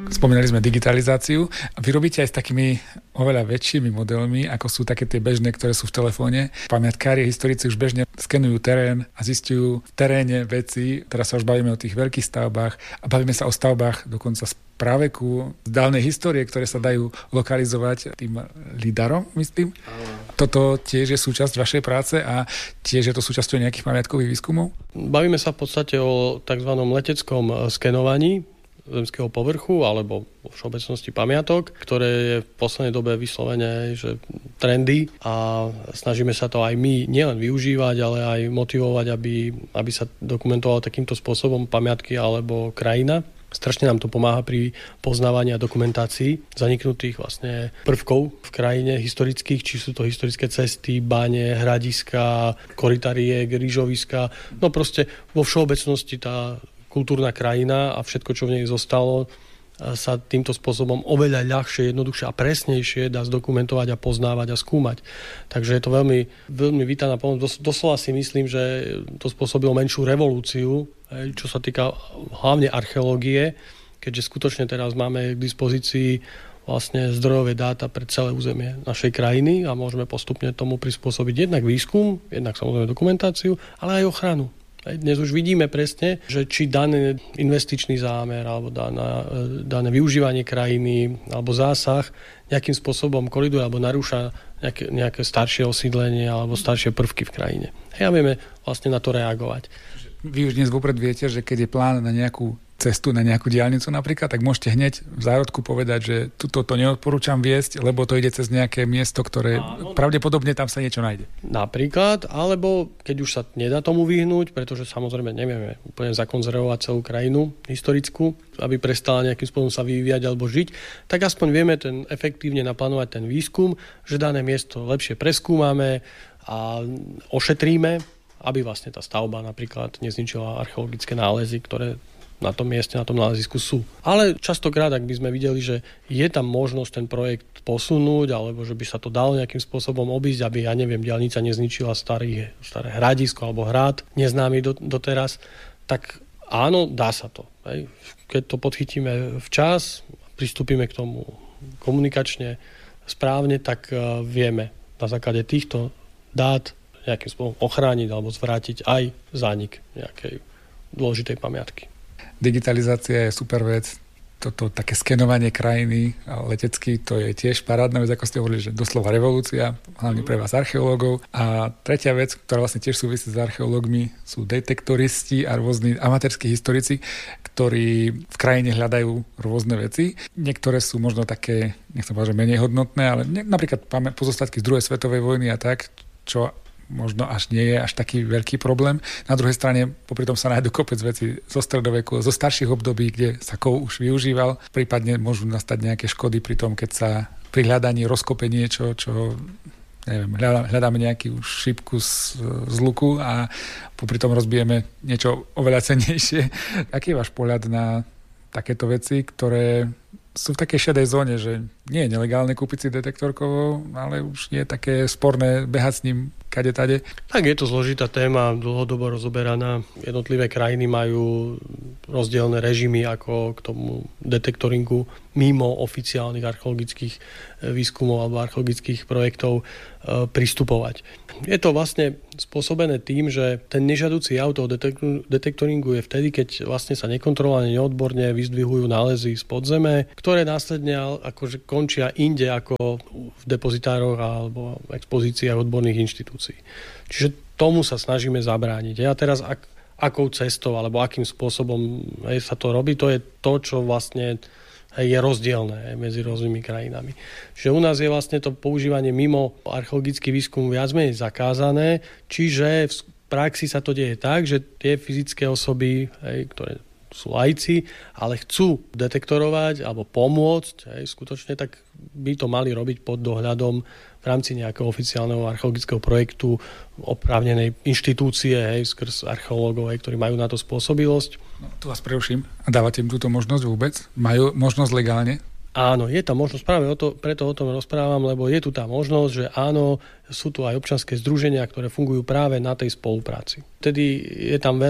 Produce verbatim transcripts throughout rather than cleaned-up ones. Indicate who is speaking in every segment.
Speaker 1: Spomínali sme digitalizáciu a vy robíte aj s takými oveľa väčšími modelmi, ako sú také tie bežné, ktoré sú v telefóne. Pamiatkári, historici už bežne skenujú terén a zistujú v teréne veci. Teraz sa už bavíme o tých veľkých stavbách a bavíme sa o stavbách dokonca z praveku, z dávnej histórie, ktoré sa dajú lokalizovať tým lidarom, myslím. Toto tiež je súčasť vašej práce a tiež je to súčasťou nejakých pamiatkových výskumov?
Speaker 2: Bavíme sa v podstate o tzv. Leteckom skenovaní zemského povrchu alebo vo všeobecnosti pamiatok, ktoré je v poslednej dobe vyslovene že trendy a snažíme sa to aj my nielen využívať, ale aj motivovať, aby, aby sa dokumentovalo takýmto spôsobom pamiatky alebo krajina. Strašne nám to pomáha pri poznávaní a dokumentácii zaniknutých vlastne prvkov v krajine historických, či sú to historické cesty, báne, hradiska, korytariek, rýžoviska. No proste vo všeobecnosti tá kultúrna krajina a všetko, čo v nej zostalo, sa týmto spôsobom oveľa ľahšie, jednoduchšie a presnejšie dá zdokumentovať a poznávať a skúmať. Takže je to veľmi, veľmi vítaná pomoc. Dos, doslova si myslím, že to spôsobilo menšiu revolúciu, čo sa týka hlavne archeológie, keďže skutočne teraz máme k dispozícii vlastne zdrojové dáta pre celé územie našej krajiny a môžeme postupne tomu prispôsobiť jednak výskum, jednak samozrejme dokumentáciu, ale aj ochranu. Dnes už vidíme presne, že či daný investičný zámer alebo daná, dané využívanie krajiny alebo zásah nejakým spôsobom koliduje alebo narúša nejaké, nejaké staršie osídlenie alebo staršie prvky v krajine. A vieme vlastne na to reagovať.
Speaker 1: Vy už dnes vopred viete, že keď je plán na nejakú cestu, na nejakú diaľnicu napríklad, tak môžete hneď v zárodku povedať, že tuto to neodporúčam viesť, lebo to ide cez nejaké miesto, ktoré Áno. pravdepodobne tam sa niečo nájde.
Speaker 2: Napríklad, alebo keď už sa nedá tomu vyhnúť, pretože samozrejme nevieme úplne zakonzervovať celú krajinu historickú, aby prestala nejakým spôsobom sa vyvíjať alebo žiť, tak aspoň vieme ten efektívne naplánovať ten výskum, že dané miesto lepšie preskúmame a ošetríme, aby vlastne tá stavba napríklad nezničila archeologické nálezy, ktoré na tom mieste, na tom nálezisku sú. Ale častokrát, ak by sme videli, že je tam možnosť ten projekt posunúť, alebo že by sa to dalo nejakým spôsobom obísť, aby, ja neviem, diaľnica nezničila starý, staré hradisko alebo hrad, neznámy do, doteraz, tak áno, dá sa to. Hej. Keď to podchytíme včas, pristúpime k tomu komunikačne správne, tak uh, vieme na základe týchto dát nejakým spôsobom ochrániť alebo zvrátiť aj zánik nejakej dôležitej pamiatky.
Speaker 1: Digitalizácia je super vec. Toto také skenovanie krajiny letecky, to je tiež parádna vec, ako ste hovorili, že doslova revolúcia, hlavne pre vás archeológov. A tretia vec, ktorá vlastne tiež súvisí s archeológmi, sú detektoristi a rôzni amatérski historici, ktorí v krajine hľadajú rôzne veci. Niektoré sú možno také, nechcem povedať, že menej hodnotné, ale napríklad pozostatky z druhej svetovej vojny a tak, čo možno až nie je až taký veľký problém. Na druhej strane popri tom sa nájdu kopec veci zo stredoveku, zo starších období, kde sa kov už využíval. Prípadne môžu nastať nejaké škody pri tom, keď sa pri hľadaní rozkope niečo, čo neviem, hľadáme nejakú šípku z, z luku a popri tom rozbijeme niečo oveľa cennejšie. Aký je váš pohľad na takéto veci, ktoré sú v takej šedej zóne, že nie je nelegálne kúpiť si detektor kovov, ale už nie je také sporné behať s ním kade tade.
Speaker 2: Tak je to zložitá téma, dlhodobo rozoberaná. Jednotlivé krajiny majú rozdielne režimy, ako k tomu detektoringu mimo oficiálnych archeologických výskumov alebo archeologických projektov pristupovať. Je to vlastne spôsobené tým, že ten nežiaducí jav toho detektoringu je vtedy, keď vlastne sa nekontrolovane, neodborne vyzdvihujú nálezy z podzeme, ktoré následne akože končia inde ako v depozitároch alebo expozíciách odborných inštitúcií. Čiže tomu sa snažíme zabrániť. A teraz ak, akou cestou alebo akým spôsobom hej, sa to robí, to je to, čo vlastne je rozdielne medzi rôznymi krajinami. Čiže u nás je vlastne to používanie mimo archeologický výskum viac menej zakázané, čiže v praxi sa to deje tak, že tie fyzické osoby, hej, ktoré sú laici, ale chcú detektorovať alebo pomôcť, hej, skutočne, tak by to mali robiť pod dohľadom v rámci nejakého oficiálneho archeologického projektu oprávnenej inštitúcie, hej, skrz archeológov, hej, ktorí majú na to spôsobilosť.
Speaker 1: No, tu vás preruším. A dávate im túto možnosť vôbec? Majú možnosť legálne?
Speaker 2: Áno, je tam možnosť, práve o to, preto o tom rozprávam, lebo je tu tá možnosť, že áno, sú tu aj občianske združenia, ktoré fungujú práve na tej spolupráci. Vtedy je tam veľa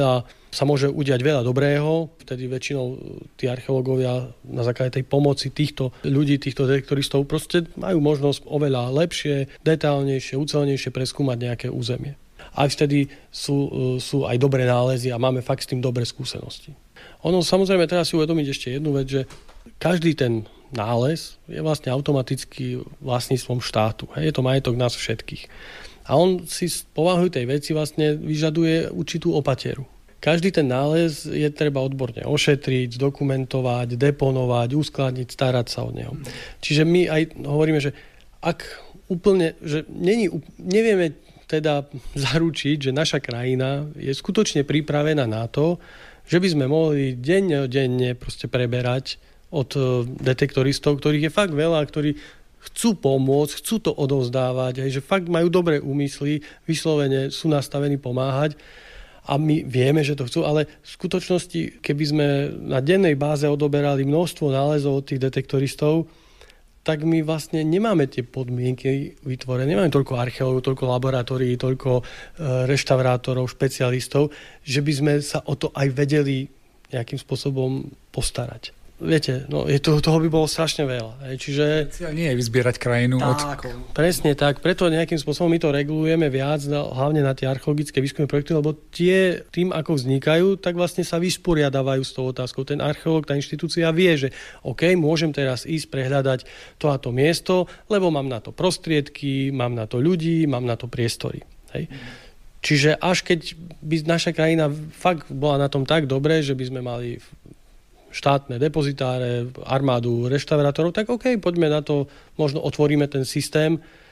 Speaker 2: sa môže udiať veľa dobrého, vtedy väčšinou tí archeológovia na základe tej pomoci týchto ľudí, týchto detektoristov proste majú možnosť oveľa lepšie, detailnejšie, ucelenejšie preskúmať nejaké územie. Aj vtedy sú, sú aj dobré nálezy a máme fakt s tým dobré skúsenosti. Ono samozrejme treba si uvedomiť ešte jednu vec, že každý ten nález je vlastne automaticky vlastníctvom štátu. Je to majetok nás všetkých. A on si z povahy tej veci vlastne vyžaduje určitú opateru. Každý ten nález je treba odborne ošetriť, zdokumentovať, deponovať, uskladniť, starať sa o neho. Čiže my aj hovoríme, že ak úplne, že není, nevieme teda zaručiť, že naša krajina je skutočne pripravená na to, že by sme mohli denne denne proste preberať od detektoristov, ktorých je fakt veľa, ktorí chcú pomôcť, chcú to odovzdávať, aj že fakt majú dobré úmysly, vyslovene sú nastavení pomáhať. A my vieme, že to chcú, ale v skutočnosti, keby sme na dennej báze odoberali množstvo nálezov od tých detektoristov, tak my vlastne nemáme tie podmienky vytvorené. Nemáme toľko archeológov, toľko laboratórií, toľko reštaurátorov, špecialistov, že by sme sa o to aj vedeli nejakým spôsobom postarať. Viete, no, je to, toho by bolo strašne veľa. Čiže
Speaker 1: cieľ nie je vyzbierať krajinu
Speaker 2: tak,
Speaker 1: od...
Speaker 2: presne tak. Preto nejakým spôsobom my to regulujeme viac, hlavne na tie archeologické výskumné projekty, lebo tie tým, ako vznikajú, tak vlastne sa vysporiadávajú s tou otázkou. Ten archeológ, tá inštitúcia vie, že OK, môžem teraz ísť prehľadať to a to miesto, lebo mám na to prostriedky, mám na to ľudí, mám na to priestory. Hej. Čiže až keď by naša krajina fakt bola na tom tak dobre, že by sme mali štátne depozitáre, armádu reštaurátorov, tak OK, poďme na to, možno otvoríme ten systém,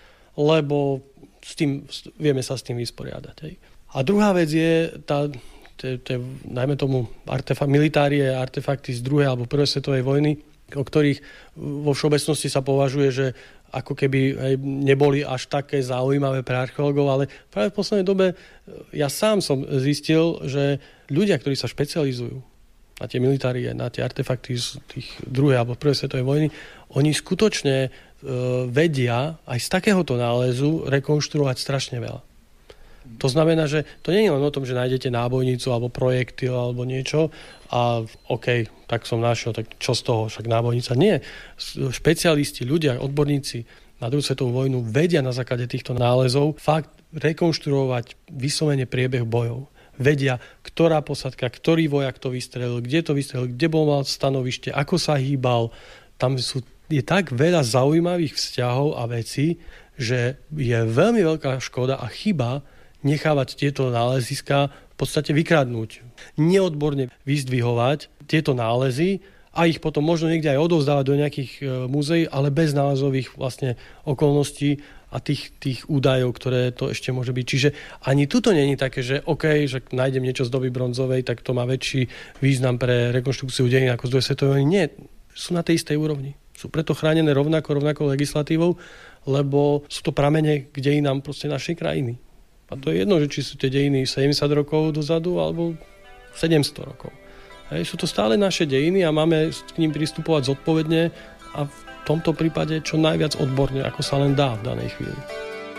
Speaker 2: lebo s tým, vieme sa s tým vysporiadať. Hej. A druhá vec je, tá, te, te, najmä tomu artefakt, militárie, artefakty z druhej alebo prvej svetovej vojny, o ktorých vo všeobecnosti sa považuje, že ako keby hej, neboli až také zaujímavé pre archeológov, ale práve v poslednej dobe ja sám som zistil, že ľudia, ktorí sa špecializujú na tie militárie, na tie artefakty z tých druhej alebo prvej svetovej vojny, oni skutočne e, vedia aj z takéhoto nálezu rekonštruovať strašne veľa. To znamená, že to nie je len o tom, že nájdete nábojnicu alebo projektil alebo niečo a OK, tak som našiel, tak čo z toho, však nábojnica. Nie. Špecialisti, ľudia, odborníci na druhú svetovú vojnu vedia na základe týchto nálezov fakt rekonštruovať vyslovene priebeh bojov. Vedia, ktorá posadka, ktorý vojak to vystrelil, kde to vystrelil, kde bol mal stanovište, ako sa hýbal. Tam sú, je tak veľa zaujímavých vzťahov a vecí, že je veľmi veľká škoda a chyba nechávať tieto náleziska v podstate vykradnúť. Neodborne vyzdvihovať tieto nálezy a ich potom možno niekde aj odovzdávať do nejakých e, múzeí, ale bez nálezových vlastne okolností a tých, tých údajov, ktoré to ešte môže byť. Čiže ani tuto nie je také, že OK, že nájdem niečo z doby bronzovej, tak to má väčší význam pre rekonštrukciu dejín ako z druhej svetovej vojny. Nie, sú na tej istej úrovni. Sú preto chránené rovnako, rovnako legislatívou, lebo sú to pramene k dejinám proste našej krajiny. A to je jedno, že či sú tie dejiny sedemdesiat rokov dozadu alebo sedemsto rokov. Hej, sú to stále naše dejiny a máme k ním pristupovať zodpovedne a v tomto prípade čo najviac odborne, ako sa len dá v danej chvíli.